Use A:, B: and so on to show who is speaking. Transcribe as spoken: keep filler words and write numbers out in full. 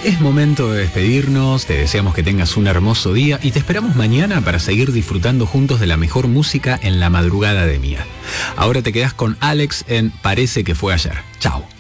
A: Es momento de despedirnos, te deseamos que tengas un hermoso día y te esperamos mañana para seguir disfrutando juntos de la mejor música en la madrugada de Mía. Ahora te quedas con Alex en Parece que fue ayer. Chao.